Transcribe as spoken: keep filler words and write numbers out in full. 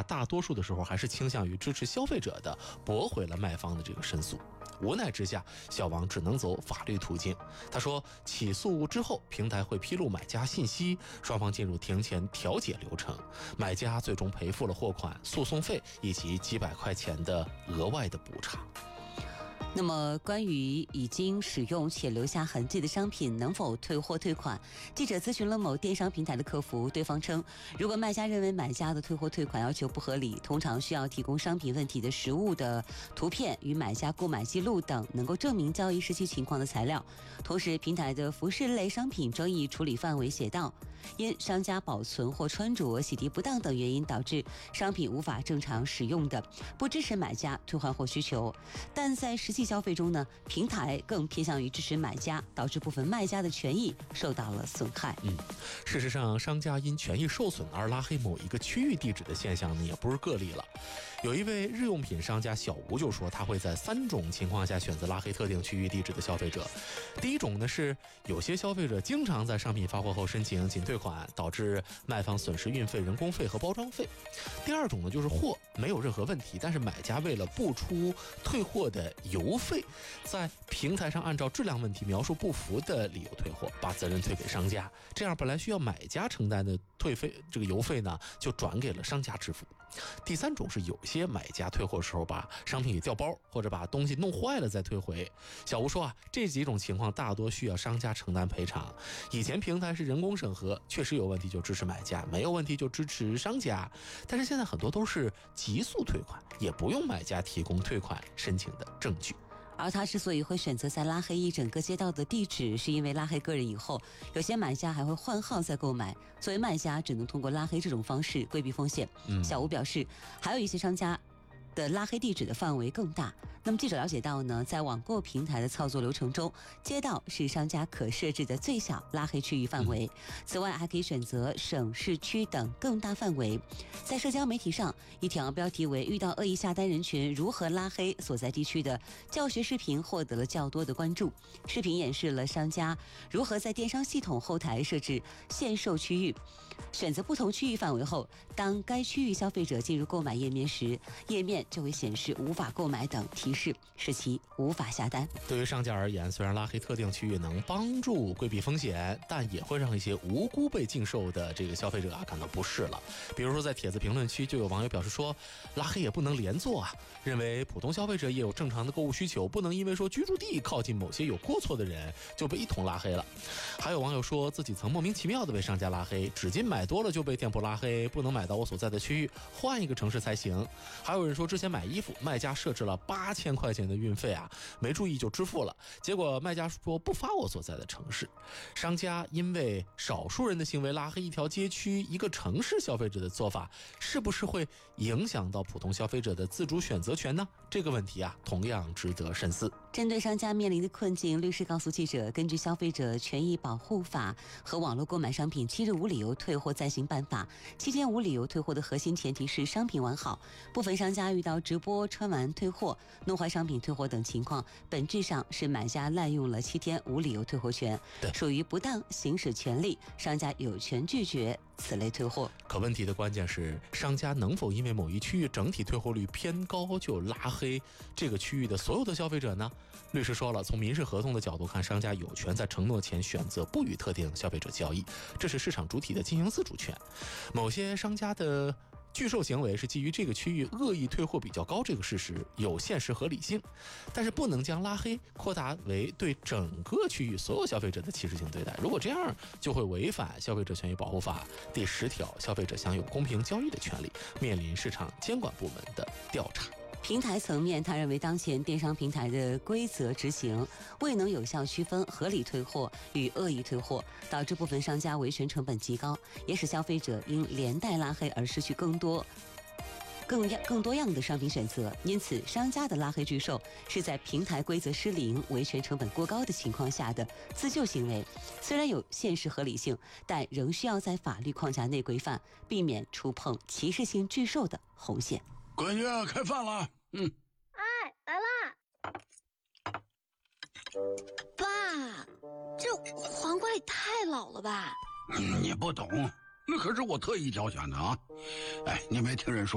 大多数的时候还是倾向于支持消费者的，驳回了卖方的这个申诉。无奈之下，小王只能走法律途径。他说，起诉之后，平台会披露买家信息，双方进入庭前调解流程，买家最终赔付了货款、诉讼费以及几百块钱的额外的补偿。 那么，关于已经使用且留下痕迹的商品能否退货退款，记者咨询了某电商平台的客服，对方称，如果卖家认为买家的退货退款要求不合理，通常需要提供商品问题的实物的图片与买家购买记录等能够证明交易实际情况的材料。同时，平台的服饰类商品争议处理范围写道，因商家保存或穿着、洗涤不当等原因导致商品无法正常使用的，不支持买家退换货需求。但在实际消费中呢，平台更偏向于支持买家，导致部分卖家的权益受到了损害。 嗯，事实上，商家因权益受损而拉黑某一个区域地址的现象呢，也不是个例了。有一位日用品商家小吴就说，他会在三种情况下选择拉黑特定区域地址的消费者。第一种呢是有些消费者经常在商品发货后申请仅退款，导致卖方损失运费、人工费和包装费。第二种呢就是货没有任何问题，但是买家为了不出退货的邮费，在平台上按照质量问题描述不符的理由退货，把责任推给商家，这样本来需要买家承担的退费这个邮费呢，就转给了商家支付。第三种是有些买家退货时候把商品给调包，或者把东西弄坏了再退回。小吴说啊，这几种情况大多需要商家承担赔偿。以前平台是人工审核，确实有问题就支持买家，没有问题就支持商家。但是现在很多都是急速退款，也不用买家提供退款申请的证据。 而他之所以会选择在拉黑一整个街道的地址，是因为拉黑个人以后，有些买家还会换号再购买，作为卖家只能通过拉黑这种方式规避风险。嗯、小吴表示，还有一些商家的拉黑地址的范围更大。那么记者了解到呢，在网购平台的操作流程中，街道是商家可设置的最小拉黑区域范围。此外，还可以选择省、市区等更大范围。在社交媒体上，一条标题为"遇到恶意下单人群如何拉黑"所在地区的教学视频获得了较多的关注。视频演示了商家如何在电商系统后台设置限售区域，选择不同区域范围后，当该区域消费者进入购买页面时，页面就会显示无法购买等提示，使其无法下单。 对于商家而言，虽然拉黑特定区域能帮助规避风险，但也会让一些无辜被禁售的这个消费者啊感到不适了。比如说在帖子评论区就有网友表示说，拉黑也不能连坐啊，认为普通消费者也有正常的购物需求，不能因为说居住地靠近某些有过错的人就被一同拉黑了。还有网友说自己曾莫名其妙的被商家拉黑，纸巾买多了就被店铺拉黑，不能买到我所在的区域，换一个城市才行。还有人说之前买衣服，卖家设置了八千块钱的运费啊，没注意就支付了，结果卖家说不发我所在的城市。商家因为少数人的行为拉黑一条街区、一个城市消费者的做法，是不是会影响到普通消费者的自主选择权呢？这个问题啊，同样值得深思。 针对商家面临的困境，律师告诉记者，根据《消费者权益保护法》和《网络购买商品七日无理由退货暂行办法》，七天无理由退货的核心前提是商品完好。部分商家遇到直播穿完退货、弄坏商品退货等情况，本质上是买家滥用了七天无理由退货权，属于不当行使权利，商家有权拒绝此类退货。 可问题的关键是，商家能否因为某一区域整体退货率偏高就拉黑这个区域的所有的消费者呢？律师说了，从民事合同的角度看，商家有权在承诺前选择不与特定消费者交易，这是市场主体的经营自主权。某些商家的拒售行为是基于这个区域恶意退货比较高这个事实，有现实合理性，但是不能将拉黑扩大为对整个区域所有消费者的歧视性对待。如果这样，就会违反《消费者权益保护法》第十条，消费者享有公平交易的权利，面临市场监管部门的调查。 平台层面，他认为当前电商平台的规则执行未能有效区分合理退货与恶意退货，导致部分商家维权成本极高，也使消费者因连带拉黑而失去更多更样更多样的商品选择。因此，商家的拉黑拒售是在平台规则失灵、维权成本过高的情况下的自救行为，虽然有现实合理性，但仍需要在法律框架内规范，避免触碰歧视性拒售的红线。 闺女，开饭了。嗯， 哎，来啦！爸，这黄瓜也太老了吧？ 你不懂，那可是我特意挑选的啊！哎，你没听人说